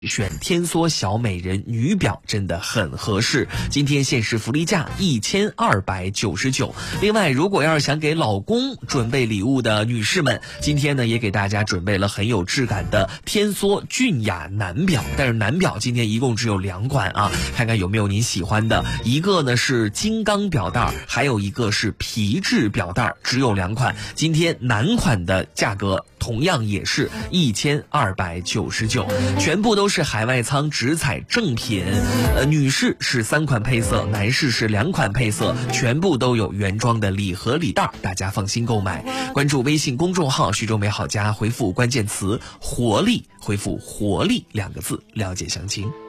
选天梭小美人女表真的很合适，今天限时福利价1299。另外，如果要是想给老公准备礼物的女士们，今天呢也给大家准备了很有质感的天梭俊雅男表，但是男表今天一共只有2款啊，看看有没有您喜欢的。一个呢是金刚表带，还有一个是皮质表带，只有2款。今天男款的价格同样也是1299，全部都是海外仓直采正品。女士是3款配色，男士是2款配色，全部都有原装的礼盒礼袋，大家放心购买。关注微信公众号徐州美好家，回复关键词活力，回复活力2个字了解详情。